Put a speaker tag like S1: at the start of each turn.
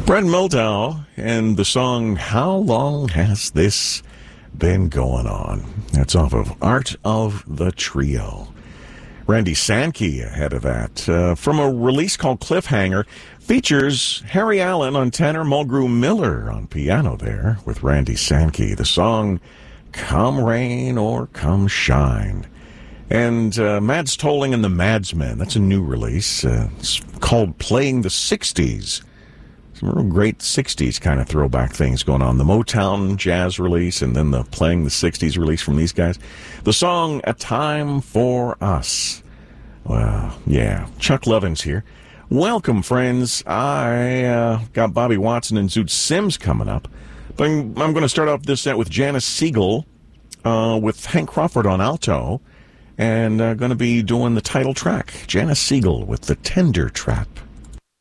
S1: Brent Mehldau and the song How Long Has This Been Going On? That's off of Art of the Trio. Randy Sankey ahead of that. From a release called Cliffhanger, features Harry Allen on tenor, Mulgrew Miller on piano there with Randy Sankey. The song Come Rain or Come Shine. And Mads Tolling and the Madsmen. That's a new release. It's called Playing the 60s. Some real great 60s kind of throwback things going on. The Motown jazz release and then the Playing the 60s release from these guys. The song A Time for Us. Well, yeah. Chuck Lovins here. Welcome, friends. I got Bobby Watson and Zoot Sims coming up. But I'm going to start off this set with Janice Siegel with Hank Crawford on alto. And going to be doing the title track. Janice Siegel with The Tender Trap.